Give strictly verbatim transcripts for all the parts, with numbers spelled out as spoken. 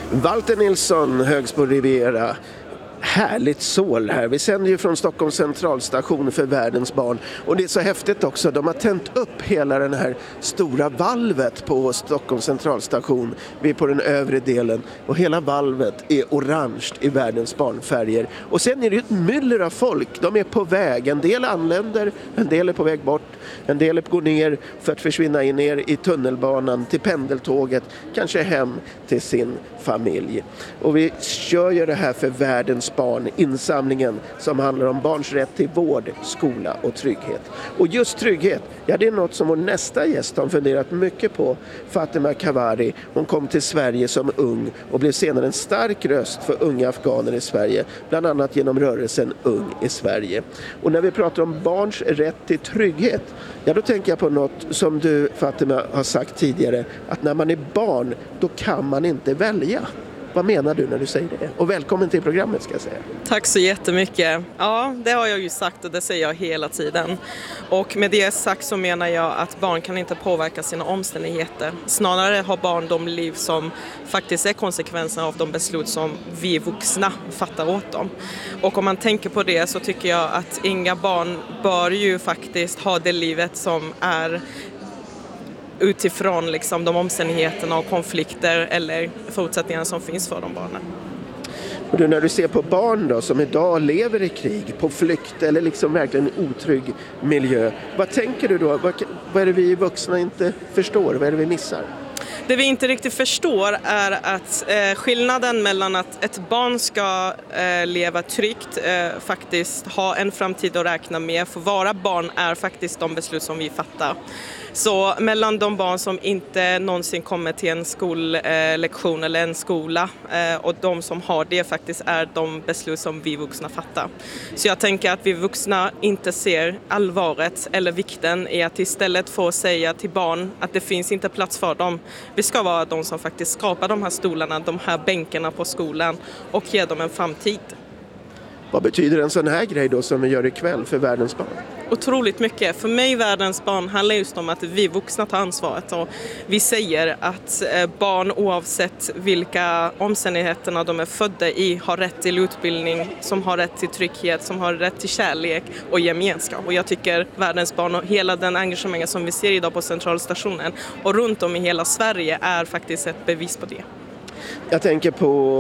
Walter Nilsson, Högsbo Riviera. Härligt sål här. Vi sänder ju från Stockholms centralstation för världens barn. Och det är så häftigt också. De har tänt upp hela den här stora valvet på Stockholms centralstation. Vi är på den övre delen. Och hela valvet är orange i världens barnfärger. Och sen är det ett myller av folk. De är på väg. En del anländer, en del är på väg bort. En del går ner för att försvinna in ner i tunnelbanan till pendeltåget. Kanske hem till sin familj. Och vi kör ju det här för världens barn, insamlingen som handlar om barns rätt till vård, skola och trygghet. Och just trygghet, ja, det är något som vår nästa gäst har funderat mycket på. Fatima Kavari, hon kom till Sverige som ung och blev senare en stark röst för unga afghaner i Sverige, bland annat genom rörelsen Ung i Sverige. Och när vi pratar om barns rätt till trygghet, ja, då tänker jag på något som du, Fatima, har sagt tidigare, att när man är barn, då kan man inte välja. Vad menar du när du säger det? Och välkommen till programmet, ska jag säga. Tack så jättemycket. Ja, det har jag ju sagt och det säger jag hela tiden. Och med det sagt så menar jag att barn kan inte påverka sina omständigheter. Snarare har barn de liv som faktiskt är konsekvenser av de beslut som vi vuxna fattar åt dem. Och om man tänker på det så tycker jag att inga barn bör ju faktiskt ha det livet som är utifrån liksom de omständigheterna och konflikter eller förutsättningar som finns för de barnen. Och du, när du ser på barn då, som idag lever i krig, på flykt eller liksom verkligen en otrygg miljö, vad tänker du då? Vad, vad är det vi vuxna inte förstår? Vad är det vi missar? Det vi inte riktigt förstår är att eh, skillnaden mellan att ett barn ska eh, leva tryggt, eh, faktiskt ha en framtid att räkna med, för vara barn är faktiskt de beslut som vi fattar. Så mellan de barn som inte någonsin kommer till en skollektion eller en skola eh, och de som har det faktiskt är de beslut som vi vuxna fattar. Så jag tänker att vi vuxna inte ser allvaret eller vikten i att istället få säga till barn att det finns inte plats för dem. Vi ska vara de som faktiskt skapar de här stolarna, de här bänkarna på skolan och ge dem en framtid. Vad betyder en sån här grej då som vi gör ikväll för världens barn? Otroligt mycket. För mig, världens barn, handlar just om att vi vuxna tar ansvaret. Och vi säger att barn, oavsett vilka omständigheterna de är födda i, har rätt till utbildning, som har rätt till trygghet, som har rätt till kärlek och gemenskap. Och jag tycker världens barn och hela den engagemanget som vi ser idag på centralstationen och runt om i hela Sverige är faktiskt ett bevis på det. Jag tänker på,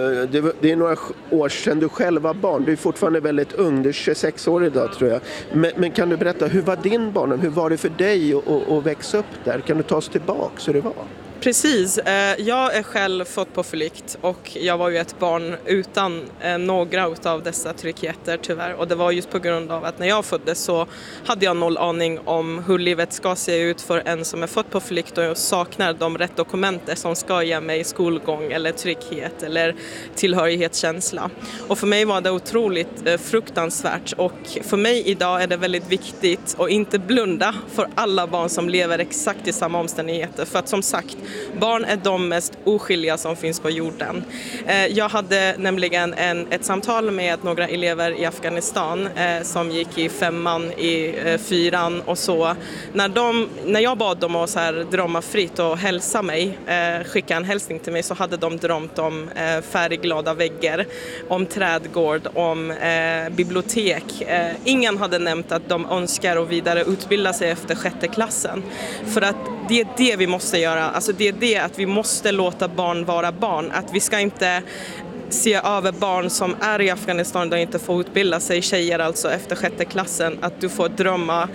det är några år sedan du själv var barn. Du är fortfarande väldigt ung, du är tjugosex år idag tror jag. Men, men kan du berätta, hur var din barndom? Hur var det för dig att, att, att växa upp där? Kan du ta oss tillbaka hur det var? Precis, jag är själv född på flykt och jag var ju ett barn utan några av dessa tryggheter tyvärr. Och det var just på grund av att när jag föddes så hade jag noll aning om hur livet ska se ut för en som är född på flykt och saknar de rätt dokumenter som ska ge mig skolgång eller trygghet eller tillhörighetskänsla. Och för mig var det otroligt fruktansvärt och för mig idag är det väldigt viktigt att inte blunda för alla barn som lever exakt i samma omständigheter. För att som sagt, barn är de mest oskyldiga som finns på jorden. Jag hade nämligen en, ett samtal med några elever i Afghanistan eh, som gick i femman, i eh, fyran och så. När, de, när jag bad dem att så här, drömma fritt och hälsa mig, eh, skicka en hälsning till mig, så hade de drömt om eh, färgglada väggar, om trädgård, om eh, bibliotek. Eh, ingen hade nämnt att de önskar att vidare utbilda sig efter sjätte klassen. För att det är det vi måste göra. Alltså det är det att vi måste låta barn vara barn. Att vi ska inte se över barn som är i Afghanistan och inte får utbilda sig, tjejer alltså efter sjätte klassen, att du får drömma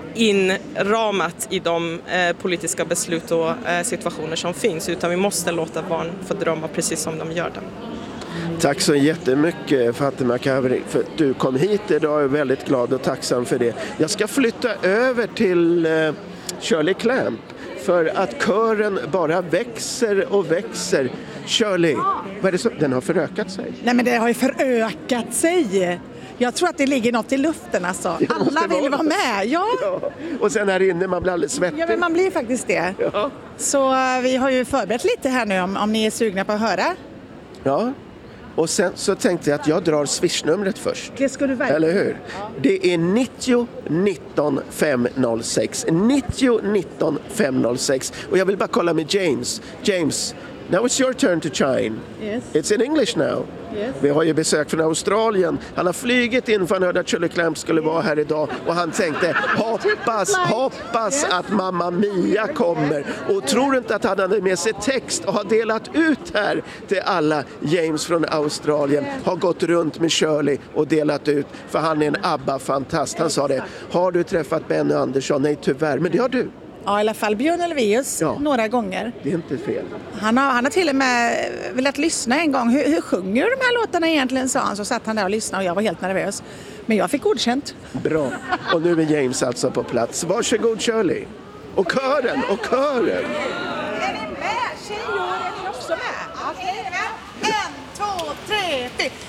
inramat i de eh, politiska beslut och eh, situationer som finns. Utan vi måste låta barn få drömma precis som de gör det. Tack så jättemycket Fatima Kavari för att du kom hit idag. Jag är väldigt glad och tacksam för det. Jag ska flytta över till eh, Shirley Clamp. För att kören bara växer och växer. Shirley, vad är det som, den har förökat sig? Nej, men det har ju förökat sig. Jag tror att det ligger något i luften alltså. Alla vill vara, vara med, ja. ja. Och sen här inne, man blir alldeles svettig. Ja, men man blir faktiskt det. Ja. Så vi har ju förberett lite här nu om, om ni är sugna på att höra. Ja. Och sen så tänkte jag att jag drar swishnumret först. Det ska du verkligen. Eller hur? Ja. Det är nittio nitton femhundrasex. nittio nitton femhundrasex. Och jag vill bara kolla med James. James, Now it's your turn to chime. Yes. It's in English now. Yes. Vi har ju besök från Australien. Han har flygit in för han hörde att Shirley Clamp skulle vara här idag och han tänkte hoppas, hoppas att Mamma Mia kommer och tror inte att han hade med sig text och har delat ut här till alla. James från Australien har gått runt med Shirley och delat ut för han är en ABBA-fantast. Han sa det, har du träffat Benny Andersson? Nej tyvärr, men det har du. Ja, i alla fall Björn Ulvaeus Ja. några gånger. Det är inte fel. Han har, han har till och med velat lyssna en gång. Hur, hur sjunger du de här låtarna egentligen, sa han. Så satt han där och lyssnade och jag var helt nervös. Men jag fick godkänt. Bra. Och nu är James alltså på plats. Varsågod Shirley. Och kören, och kören. Är ni med? Tjejer, är ni också med? Ja, är ni med? En, två, tre, fyra.